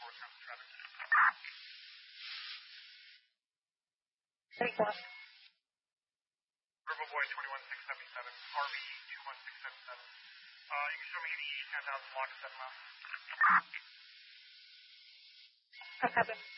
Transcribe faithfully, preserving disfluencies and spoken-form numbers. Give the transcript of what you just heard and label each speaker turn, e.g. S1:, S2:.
S1: thirty-four.
S2: Purple Boy twenty-one six seventy-seven, R V two one six seven seven. Uh, you can show me any ten thousand block seven miles.
S1: I have it.